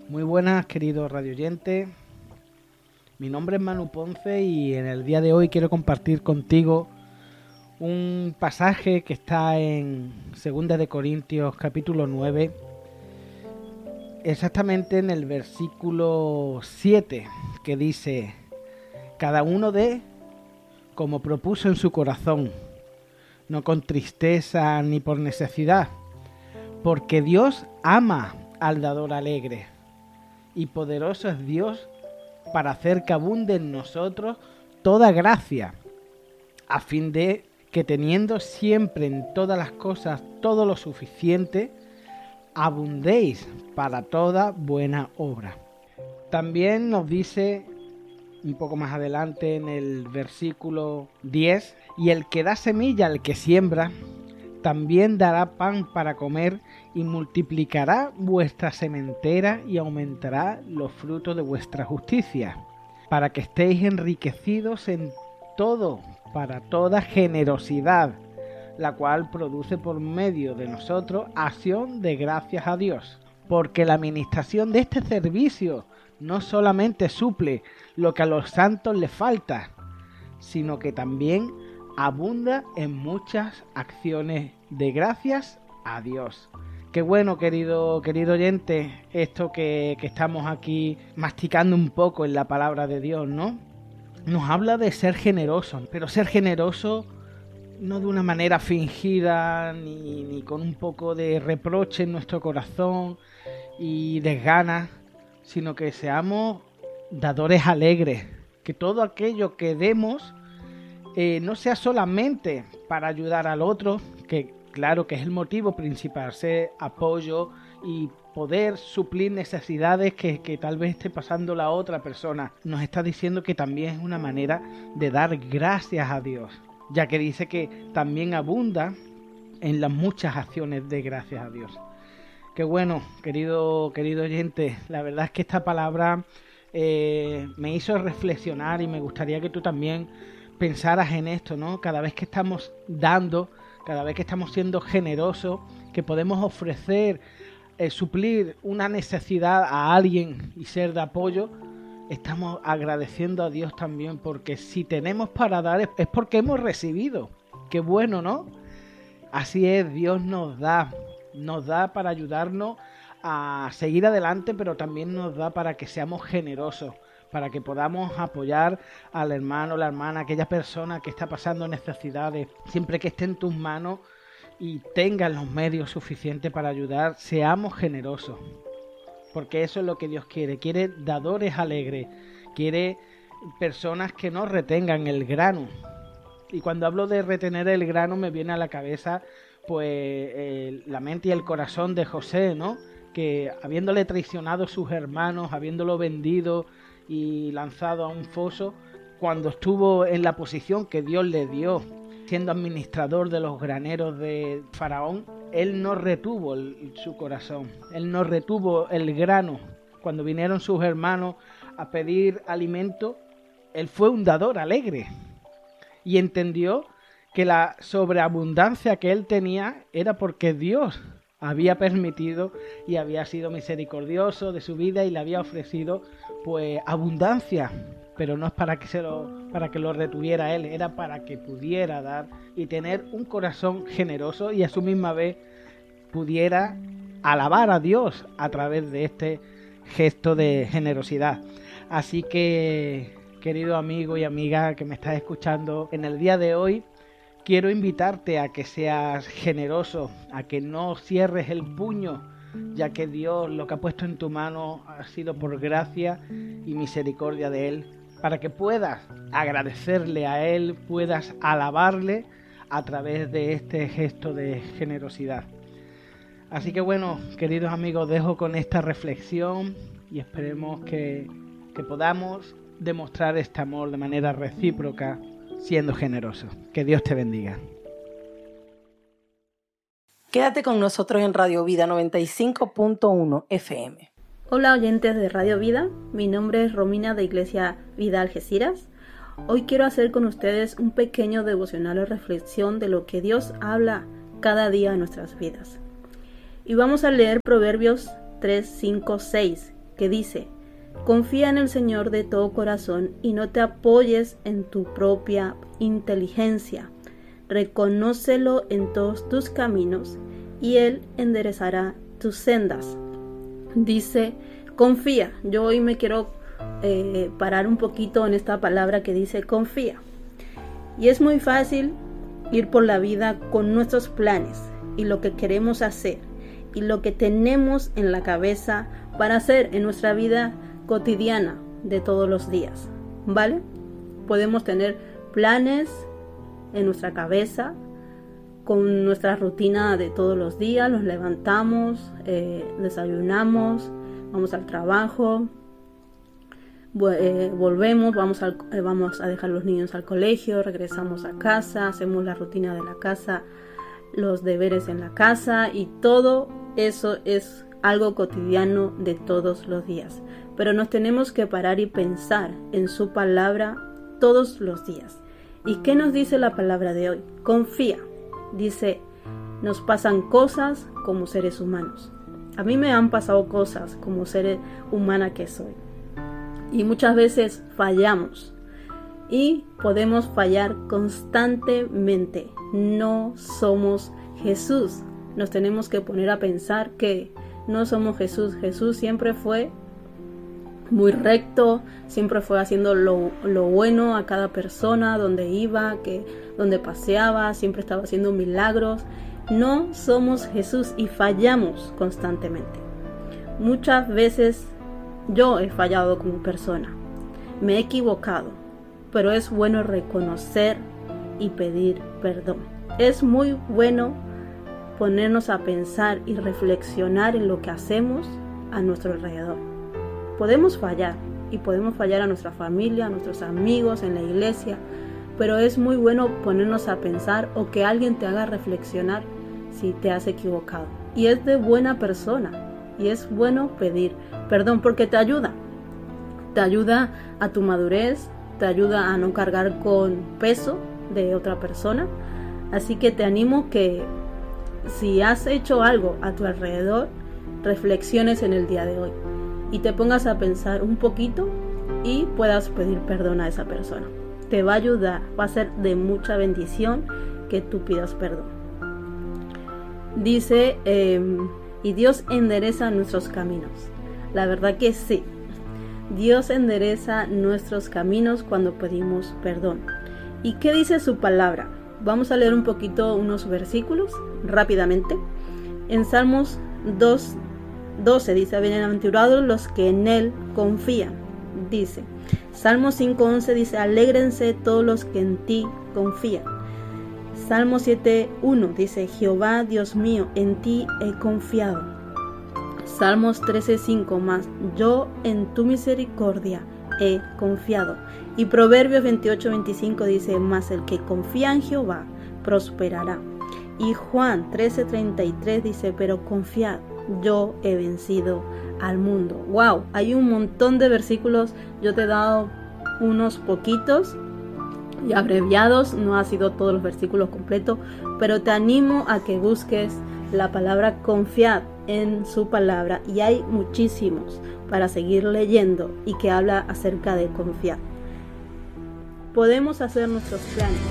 Muy buenas, queridos radioyentes. Mi nombre es Manu Ponce y en el día de hoy quiero compartir contigo un pasaje que está en 2 de Corintios capítulo 9, exactamente en el versículo 7, que dice: cada uno dé como propuso en su corazón, no con tristeza ni por necesidad, porque Dios ama al dador alegre, y poderoso es Dios para hacer que abunde en nosotros toda gracia, a fin de que teniendo siempre en todas las cosas todo lo suficiente, abundéis para toda buena obra. También nos dice un poco más adelante en el versículo 10: y el que da semilla al que siembra, también dará pan para comer, y multiplicará vuestra sementera y aumentará los frutos de vuestra justicia, para que estéis enriquecidos en todo, para toda generosidad, la cual produce por medio de nosotros acción de gracias a Dios. Porque la administración de este servicio no solamente suple lo que a los santos les falta, sino que también abunda en muchas acciones de gracias a Dios. Qué bueno, querido oyente, esto que estamos aquí masticando un poco en la palabra de Dios, ¿no? Nos habla de ser generoso, pero ser generoso no de una manera fingida ni con un poco de reproche en nuestro corazón y desganas, sino que seamos dadores alegres, que todo aquello que demos no sea solamente para ayudar al otro, que claro que es el motivo principal, ser apoyo y poder suplir necesidades que tal vez esté pasando la otra persona. Nos está diciendo que también es una manera de dar gracias a Dios, ya que dice que también abunda en las muchas acciones de gracias a Dios. Qué bueno, querido oyente, la verdad es que esta palabra me hizo reflexionar y me gustaría que tú también pensaras en esto, ¿no? Cada vez que estamos dando, cada vez que estamos siendo generosos, que podemos ofrecer, suplir una necesidad a alguien y ser de apoyo, estamos agradeciendo a Dios también, porque si tenemos para dar es porque hemos recibido. Qué bueno, ¿no? Así es, Dios nos da para ayudarnos a seguir adelante, pero también nos da para que seamos generosos, para que podamos apoyar al hermano, la hermana, aquella persona que está pasando necesidades. Siempre que esté en tus manos y tengas los medios suficientes para ayudar, seamos generosos, porque eso es lo que Dios quiere dadores alegres, quiere personas que no retengan el grano. Y cuando hablo de retener el grano me viene a la cabeza pues la mente y el corazón de José, ¿no? Que habiéndole traicionado a sus hermanos, habiéndolo vendido y lanzado a un foso, cuando estuvo en la posición que Dios le dio, siendo administrador de los graneros de Faraón, él no retuvo su corazón, él no retuvo el grano. Cuando vinieron sus hermanos a pedir alimento, él fue un dador alegre y entendió que la sobreabundancia que él tenía era porque Dios había permitido y había sido misericordioso de su vida y le había ofrecido pues abundancia, pero no es para que lo retuviera él, era para que pudiera dar y tener un corazón generoso y a su misma vez pudiera alabar a Dios a través de este gesto de generosidad. Así que, querido amigo y amiga que me estás escuchando en el día de hoy, quiero invitarte a que seas generoso, a que no cierres el puño, ya que Dios lo que ha puesto en tu mano ha sido por gracia y misericordia de Él, para que puedas agradecerle a Él, puedas alabarle a través de este gesto de generosidad. Así que bueno, queridos amigos, dejo con esta reflexión y esperemos que podamos demostrar este amor de manera recíproca, siendo generosos. Que Dios te bendiga. Quédate con nosotros en Radio Vida 95.1 FM. Hola oyentes de Radio Vida, mi nombre es Romina de Iglesia Vida Algeciras. Hoy quiero hacer con ustedes un pequeño devocional o reflexión de lo que Dios habla cada día en nuestras vidas. Y vamos a leer Proverbios 3, 5, 6, que dice: confía en el Señor de todo corazón y no te apoyes en tu propia inteligencia. Reconócelo en todos tus caminos y Él enderezará tus sendas. Dice, confía. Yo hoy me quiero parar un poquito en esta palabra que dice confía. Y es muy fácil ir por la vida con nuestros planes y lo que queremos hacer y lo que tenemos en la cabeza para hacer en nuestra vida cotidiana de todos los días, ¿vale? Podemos tener planes en nuestra cabeza con nuestra rutina de todos los días. Nos levantamos, desayunamos, vamos al trabajo, volvemos, vamos a dejar los niños al colegio, regresamos a casa, hacemos la rutina de la casa, los deberes en la casa, y todo eso es algo cotidiano de todos los días. Pero nos tenemos que parar y pensar en su palabra todos los días. ¿Y qué nos dice la palabra de hoy? Confía. Dice, nos pasan cosas como seres humanos. A mí me han pasado cosas como ser humana que soy. Y muchas veces fallamos. Y podemos fallar constantemente. No somos Jesús. Nos tenemos que poner a pensar que no somos Jesús. Jesús siempre fue muy recto, siempre fue haciendo lo bueno a cada persona, donde iba, donde paseaba, siempre estaba haciendo milagros. No somos Jesús y fallamos constantemente. Muchas veces yo he fallado como persona, me he equivocado, pero es bueno reconocer y pedir perdón. Es muy bueno ponernos a pensar y reflexionar en lo que hacemos a nuestro alrededor. Podemos fallar, y podemos fallar a nuestra familia, a nuestros amigos, en la iglesia, pero es muy bueno ponernos a pensar o que alguien te haga reflexionar si te has equivocado. Y es de buena persona, y es bueno pedir perdón porque te ayuda a tu madurez, te ayuda a no cargar con peso de otra persona. Así que te animo que si has hecho algo a tu alrededor, reflexiones en el día de hoy y te pongas a pensar un poquito y puedas pedir perdón a esa persona. Te va a ayudar, va a ser de mucha bendición que tú pidas perdón. Dice, y Dios endereza nuestros caminos. La verdad que sí, Dios endereza nuestros caminos cuando pedimos perdón. ¿Y qué dice su palabra? Vamos a leer un poquito unos versículos rápidamente. En Salmos 2:12 dice, bienaventurados los que en Él confían. Dice, Salmos 5:11 dice, alégrense todos los que en ti confían. Salmo 7:1 dice, Jehová Dios mío, en ti he confiado. Salmos 13:5 más, yo en tu misericordia he confiado. Y Proverbios 28:25 dice, mas el que confía en Jehová prosperará. Y Juan 13:33 dice, pero confiad, yo he vencido al mundo. Wow, hay un montón de versículos. Yo te he dado unos poquitos y abreviados, no ha sido todos los versículos completos, pero te animo a que busques la palabra confiad en su palabra, y hay muchísimos para seguir leyendo y que habla acerca de confiar. Podemos hacer nuestros planes.